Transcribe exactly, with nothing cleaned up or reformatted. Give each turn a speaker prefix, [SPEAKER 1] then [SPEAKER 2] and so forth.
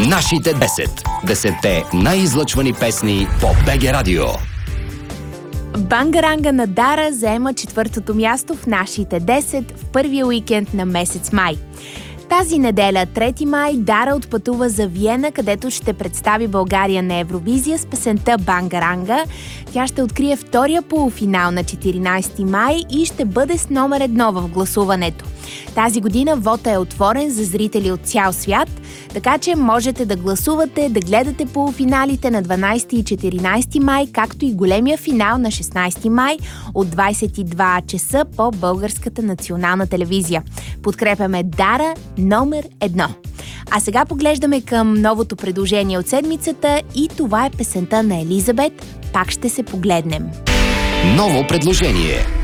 [SPEAKER 1] Нашите десет. Десетте най-излъчвани песни по БГ Радио.
[SPEAKER 2] Бангаранга на Дара заема четвъртото място в нашите десет в първия уикенд на месец май. Тази неделя, трети май, Дара отпътува за Виена, където ще представи България на Евровизия с песента Бангаранга. Тя ще открие втория полуфинал на четиринайсети май и ще бъде с номер едно в гласуването. Тази година вота е отворен за зрители от цял свят, така че можете да гласувате, да гледате полуфиналите на дванайсети и четиринайсети май, както и големия финал на шестнайсети май от двайсет и два часа по Българската национална телевизия. Подкрепяме Дара номер едно. А сега поглеждаме към новото предложение от седмицата и това е песента на Елизабет «Пак ще се погледнем».
[SPEAKER 1] Ново предложение.